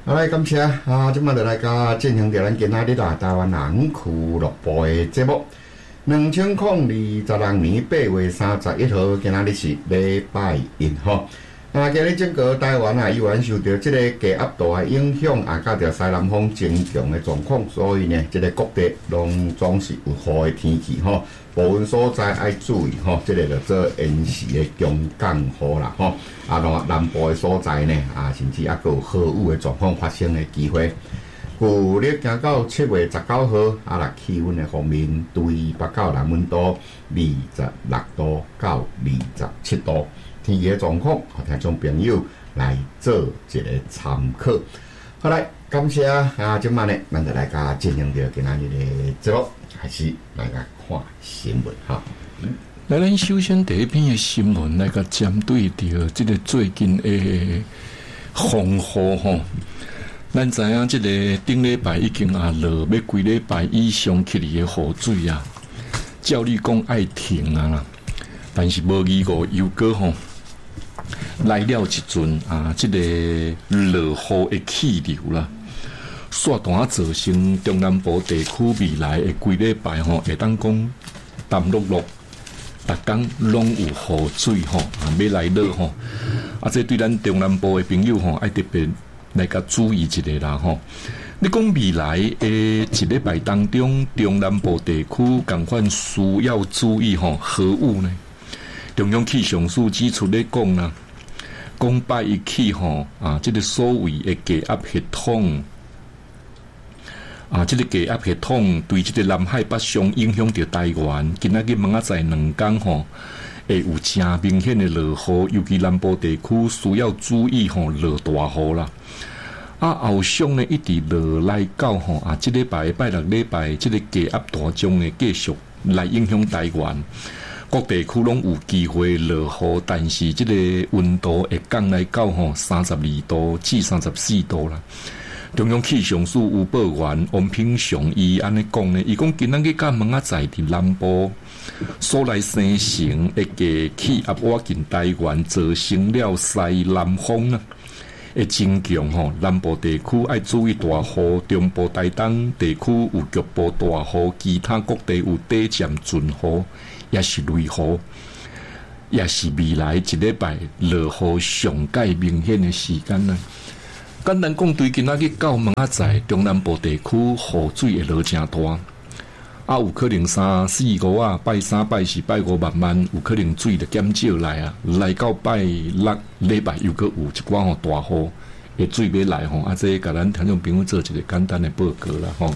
好来，感谢啊！今麦就来甲进行着咱今仔日台湾人俱乐部的节目。2022年8月31号，今仔日是礼拜一吼。今日整个台湾依然受到这个低压度的影响，加着西南风增强的状况，所以呢，这个各地拢总是有雨的天气吼。部分所在要注意吼，这个就做延时的强降雨啦吼。南部的所在呢，甚至还有豪雨的状况发生的机会。旧日行到7月19号，气温的方面，对北到南温度26度到27度，天气的状况，和听众朋友来做一个参考。好来，感谢今晚呢，咱就来甲进行着今仔日的节目，开始来甲看新闻哈。 来，咱首先第一篇的新闻来个针对着这个最近的风雨吼。咱知影这个顶礼拜已经落要几礼拜以上起嚟的雨水啊，照理讲爱停啦，但是无依个又过吼来了一阵这个落雨的气流啦，煞大造成中南部地区未来的几礼拜吼，会当讲淡落落。逐天拢有雨水吼，要来落吼，这对咱中南部的朋友吼，爱特别来甲注意一下啦吼。你讲未来一礼拜当中，中南部地区共款需要注意吼，何物呢？中央气象署指出咧讲啦，讲拜一起吼这个所谓的低压系统。这个低压系统对这个南海北上影响到台湾，今仔日明仔载2天吼，会有真明显的落雨，尤其南部地区需要注意吼落大雨啦。后上呢一直落来到吼这礼拜拜6礼拜，这个低压大将呢继续来影响台湾，各地区拢有机会落雨，但是这个温度会降来到吼32度至34度啦。中央气象署有报员王品祥伊安尼讲呢，伊讲今仔日甲明仔载伫南部所来生成的气压挖进台湾，造成了西南风会增强吼。南部地区要注意大雨，中部台东地区有局部大雨，其他各地有短暂阵雨，也是雷雨，也是未来一礼拜落雨上界明显的时间呢。简单讲，对今仔日到明仔载，中南部地区雨水会落真大，有可能3、4、5拜3、拜4、拜5慢慢有可能水就减少来来到拜6礼拜又搁有一寡大雨的水要来吼，这甲咱听众朋友做一个简单的报告啦吼。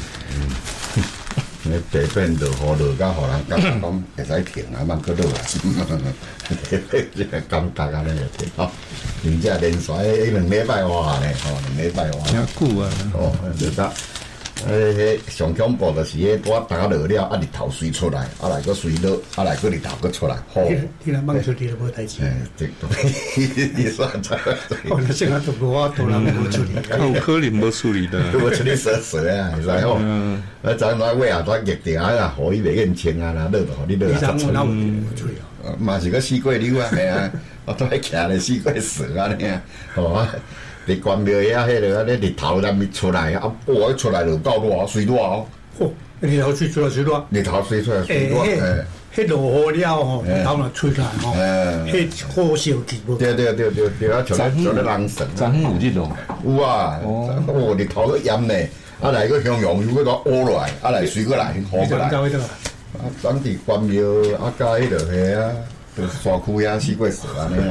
地变落雨落到，互人感觉讲会使停慢搁落来，这个感觉安尼就停吼。而且连续2礼拜哇呢，2礼拜哇， 真久啊！ 就得，上恐怖就是我打落了，日头水出来，来搁水落，来搁日头搁出来，好。 你若放出去就无代志。 你算在。 我那现在都无法度人无处理。 有可能无处理的。 无处理蛇啊，会使吼。昨那尾啊，热定啊，互伊袂瘾清啊，落就互你落啊。嘛是个四季柳啊，系啊，我都喺徛咧四季蛇啊，你啊，吼，伫关庙遐迄个咧日头咱咪出来我出来就到热，水热哦。 日头水出来水热。 日头水出来水热， 迄落雨了吼，日头若吹出来吼，迄好烧气无。 对，像咧人神。 昨昏有日落。 有啊，日头都炎呢，来个向阳又个乌落来，来水过来，雨过来。咱伫关庙甲迄落去山区遐四季蛇安尼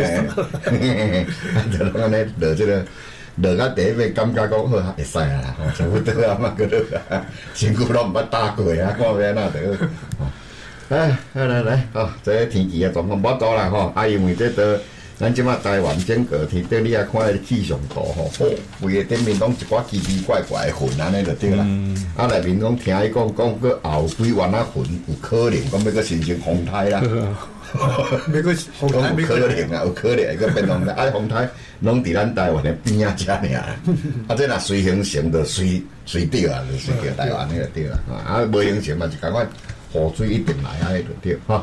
就安尼落这个落到第一遍，感觉讲好会使啦，差不多嘛个落啊，身躯拢毋捌打过看要哪得。来，这天气状况无多啦因为这个咱即马台湾整个天顶你啊看迄气象图规个顶面拢一寡奇奇怪怪的云安尼就对啦。内面讲听伊讲个后几弯云有可能讲要个形成风台啦。 要个风台有可能啊，有可能会个变风台。风台拢伫咱台湾的边仔遮尔。这若随形成就随着啊，就随着台湾那个对啦。无形成嘛就感觉雨水一定来就对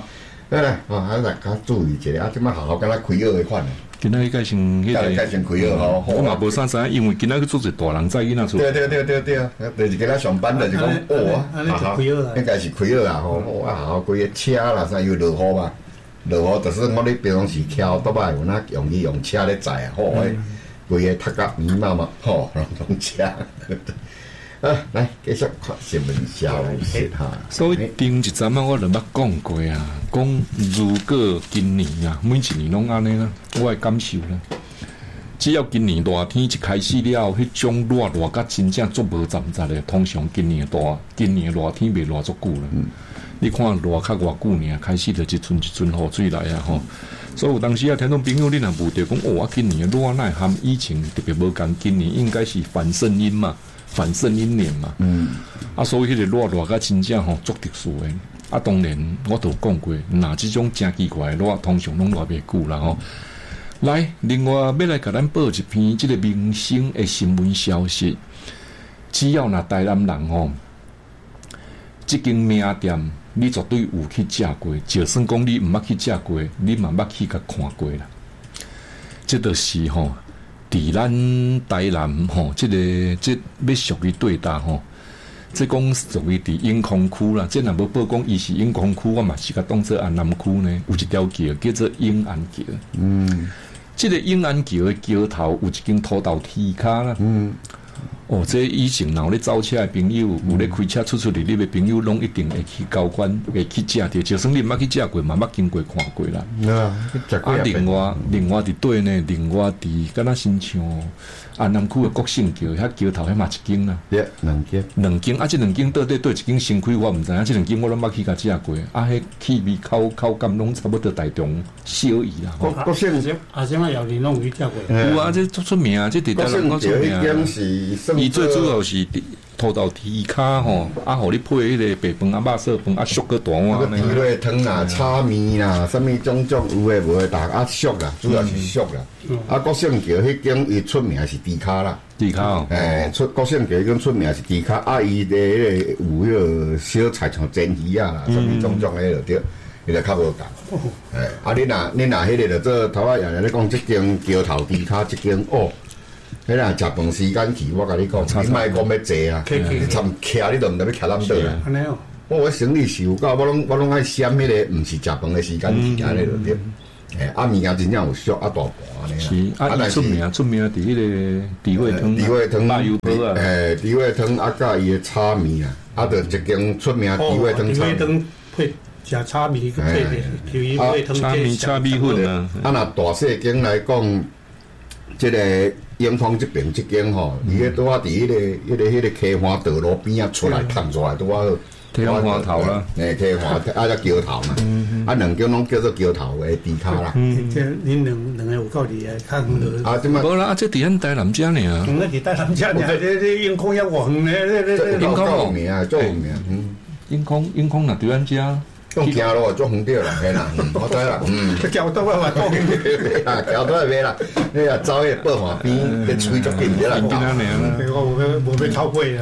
大家注意一下，即摆好好敢若开学的款的。 今仔日改成迄个， 改成开学吼。 我嘛无啥知影，因为今仔日做一大人载囡仔出。 对，就是今仔上班就是讲应该是开学啊吼，好规个车啦，啥又落雨嘛，落雨就是我咧平常时翘倒摆有哪用车咧载啊，吼，规个头壳面嘛，吼，拢车。来继续看新闻消息哈。 所以顶一阵我就捌讲过啊，讲如果今年啊，每一年拢安尼啦，我的感受啦。只要今年热天一开始了，迄种热甲真正足无站在的，通常今年热天袂热足久啦。你看热较偌久呢，开始就一寸雨水来啊吼。所以有当时啊，听众朋友你若问到讲，今年热哪含以前特别无共，今年应该是反圣婴嘛。反圣婴年嘛，所以迄个热甲真正吼足特殊诶。当然我都讲过，那即种真奇怪的热，通常拢热袂久啦吼。来，另外要来甲咱报一篇即个明星的新闻消息。只要那台南人吼，即间名店你绝对有去食过，就算讲你毋捌去食过，你嘛捌去甲看过啦。即就是吼。伫咱台南吼，即要属于对答吼，即讲属于伫永康区啦。即若无报讲伊是永康区，我嘛是甲当做安南区呢。有一条桥叫做永安桥。即个永安桥的桥头有一间土豆铁卡啦。这以前若有咧走车的朋友，有咧开车出入你的朋友，拢一定会去交关，会去食着。就算你毋捌去食过，嘛捌经过看过啦。另外伫对呢，另外伫敢若亲像安南区的国姓桥，遐桥头遐嘛一间啦。两间，即两间到底对一间新开我毋知影，即两间我拢捌去甲食过。迄气味口感拢差不多台中小异啦。 国姓什么有你拢有去食过？ 有啊，这足出名啊，这伫台南国出名。伊最主要是土豆铁卡吼，互你配迄个白饭肉色饭俗个大碗呢。猪肉汤啦、炒面啦，啥物种有诶无诶，大俗啦，主要是俗啦。国姓桥迄间伊出名是猪卡啦， 猪卡国姓桥迄间出名是猪卡，伊的迄个有迄个小菜像煎鱼啊啦，啥物种迄个对，伊就较无共。你若迄个就做头仔爷咧讲，即间桥头猪卡，即间迄若食饭时间去，我甲你讲，你莫讲要坐啊，你参徛你都毋知要徛哪倒啊。 安尼哦， 我生理是有够，我拢爱闪迄个，毋是食饭的时间去安尼就对。物件真正有俗大盘安尼啦。是，伊出名伫迄个猪血汤、辣油煲啊， 猪血汤甲伊的炒面啊，就一间出名猪血汤。 猪血汤配食炒面，去配猪血汤炒米粉啊。 若大细间来讲，即个永康这边即间吼，伊个拄啊伫迄个溪花道路边啊出来探出来拄啊好。 溪花头啦， 溪花叫桥头嘛，两间拢叫做桥头的猪卡啦。 这恁两个有够厉害，较远落。即摆无啦，这伫咱台南遮尔啊。 伫台南遮尔，这永康遐偌远咧， 永康有名啊，足有名。 永康若伫咱遮。 用行路足远着啦，嘿啦，我知啦， 桥头啊嘛，足远啦，桥头袂啦，你啊走迄报花边，你吹足近着啦， 我无要超过啊。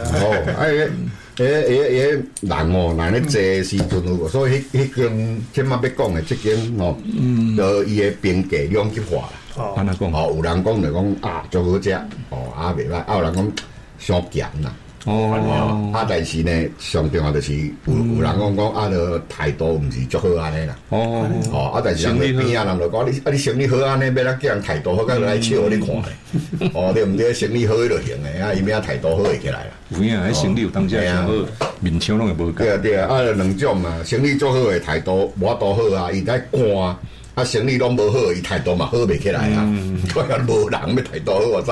人哦，人咧坐时阵，所以迄间千万要讲的，即间哦，就伊的评价两极化啦。 安怎讲？ 有人讲就讲足好食，袂歹，有人讲伤咸啦。但是呢，上重要就是有人讲就态度毋是足好安尼啦。但是人边人就讲你生理好安尼，要咱叫人态度好，甲来笑你看咧。对毋对？生理好就行诶，伊命态度好会起来啦。 有影，迄生理有当时好，面腔拢会无共。 对两种嘛，生理足好诶，态度无多好啊，伊在寒，生理拢无好，伊态度嘛好袂起来啊。无人要态度好，我怎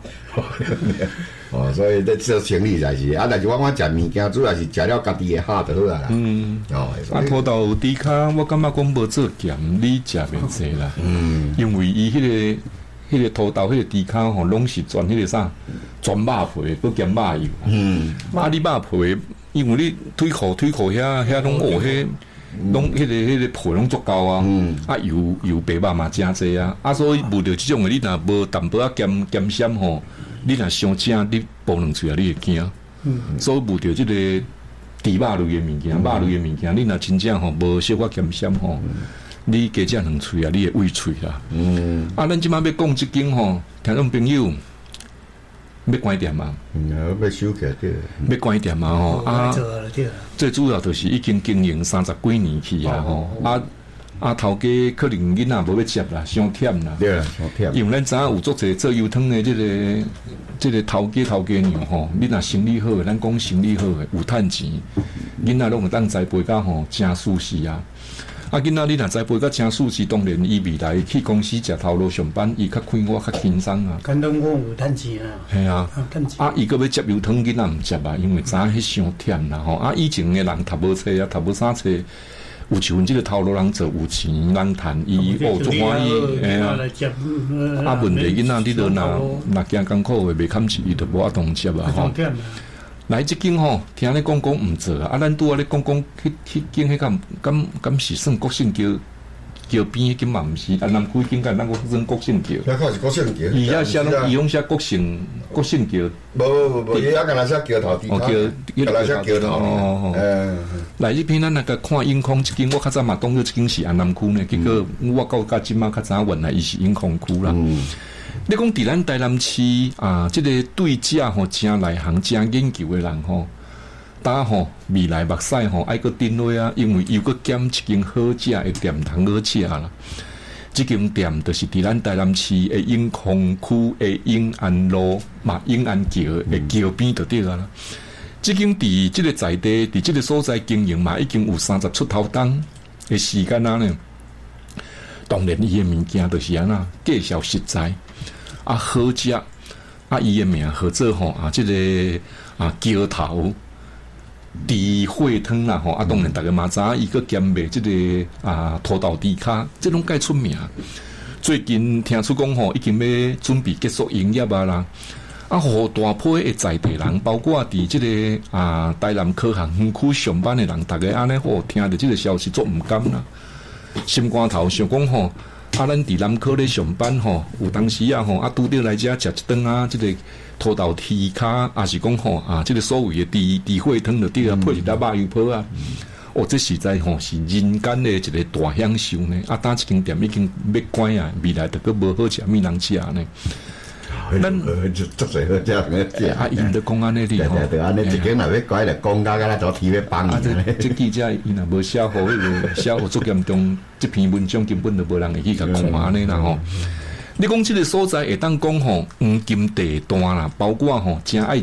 看？所以这生理才是但是我食物件主要是食了家己的哈就好啦。 土豆猪卡，我感觉讲无做咸，你食袂济啦。因为伊迄个土豆迄个猪卡吼，拢是全迄个啥，全肉皮，搁兼肉油。你肉皮，因为你腿裤遐拢迄。拢迄个皮拢足够啊，油白肉嘛真济啊，所以遇到即种的，你若无淡薄咸鲜吼，你若伤正，你剥两喙啊，你会惊。所以遇到即个猪肉类的物件，肉类的物件，你若真正吼无小可咸鲜吼，你加这两喙啊，你会胃脆啦。咱即摆要讲即间吼，听众朋友要关店嘛？ 要收起来， 要关店嘛吼最主要就是已经经营30几年去啊吼头家可能囡仔无要接啦，伤忝啦。 对啦，伤忝。 因为咱知影有足侪做油汤的这个头家娘吼，你若生意好，咱讲生意好的有趁钱，囡仔拢会当栽培甲吼真舒适啊。囡仔你若栽培甲真舒适，当然伊未来去公司食头路上班，伊较快活较轻松啊。 简单讲有趁钱啊。 系啊， 趁钱。 伊个要接油汤，囡仔毋接啊，因为知影迄伤忝啦吼。以前的人读无册啊，读无啥册。有像阮即个头路人做有钱人趁伊足欢喜，问题囡仔你都若惊艰苦的袂堪起，伊就无法当接啊吼。来即间吼，听你讲毋做啊，咱拄仔咧讲迄间迄敢是算国姓桥边迄间嘛毋是，南区间咱讲算国姓桥。 遐靠是国姓桥。 伊遐写拢伊用写国姓桥。 无，伊遐敢若写桥头地。敢若写桥头。 来这边咱那个看永康这间，我较早嘛当作这间是安南区呢，结果我到今嘛较早原来伊是永康区啦。你讲伫咱台南市啊，这个对这吼真内行、真研究的人吼，打吼未来目屎吼爱个定位啊，因为又个减一间好食的店通好食啦。这间店就是伫咱台南市的永康区的永安路嘛永安桥的桥边就对啦。即间伫即个在地，伫即个所在经营嘛，已经有30出头档的时间啊呢。当然，伊的物件就是安那介绍实在好食伊的名号做吼即个桥头猪血汤啦吼当然大家嘛知影伊个兼卖即个土豆猪脚，即种介出名。最近听出讲吼，已经要准备结束营业啊啦。互大批的在地人，包括伫即个台南科学园区上班的人，大家安尼听着即个消息足毋甘啦。心肝头想讲吼，咱伫南科咧上班吼，有当时拄着来遮食一顿即个土豆蹄骹，也是讲吼即个所谓的猪血汤就对啊，配一粒肉油泡啊。这实在是人间的一个大享受呢。当一间店已经要关啊，未来就佫无好食物人食呢。 咱足侪好食， 因着讲安尼哩吼， 对安尼一间若要改来讲到咱做天要帮伊。 这记者伊若无写好迄个写好足严重，这篇文章根本就无人会去甲看安尼啦吼。你讲即个所在会当讲黄金地段啦，包括真爱